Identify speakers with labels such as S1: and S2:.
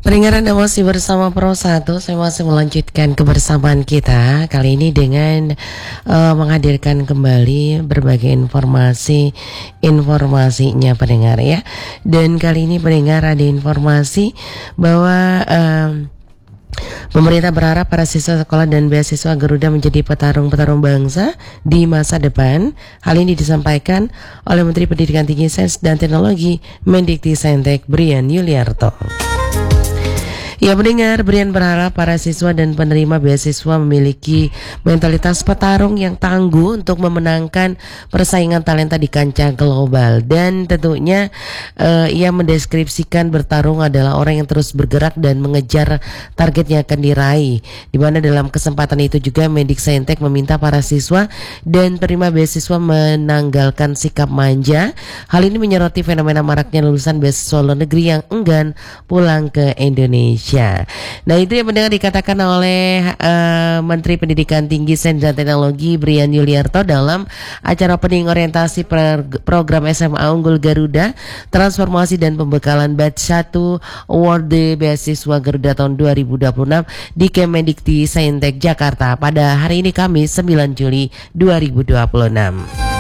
S1: Pendengar Anda masih bersama Pro 1. Saya masih melanjutkan kebersamaan kita kali ini dengan menghadirkan kembali berbagai informasinya pendengar ya. Dan kali ini pendengar ada informasi bahwa pemerintah berharap para siswa sekolah dan beasiswa Garuda menjadi petarung-petarung bangsa di masa depan. Hal ini disampaikan oleh Menteri Pendidikan Tinggi, Sains dan Teknologi Mendikti-Saintek Brian Yuliarto. Ya pendengar, Brian berharap para siswa dan penerima beasiswa memiliki mentalitas petarung yang tangguh untuk memenangkan persaingan talenta di kancah global. Dan tentunya ia mendeskripsikan bertarung adalah orang yang terus bergerak dan mengejar targetnya akan diraih. Di mana dalam kesempatan itu juga Mendikti-Saintek meminta para siswa dan penerima beasiswa menanggalkan sikap manja. Hal ini menyoroti fenomena maraknya lulusan beasiswa luar negeri yang enggan pulang ke Indonesia. Nah itu yang mendengar dikatakan oleh Menteri Pendidikan Tinggi, Sains dan Teknologi Brian Yuliarto dalam acara opening orientasi program SMA Unggul Garuda Transformasi dan Pembekalan Batch 1 Award Beasiswa Garuda tahun 2026 di Kemendikti Saintek Jakarta pada hari ini Kamis 9 Juli 2026.